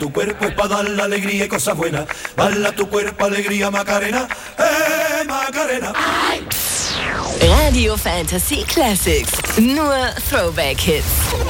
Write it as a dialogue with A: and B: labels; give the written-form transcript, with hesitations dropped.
A: Tu cuerpo es para dar la alegría y cosas buenas. Bala tu cuerpo, alegría, Macarena. Macarena.
B: Radio Fantasy Classics. Nur Throwback-Hits.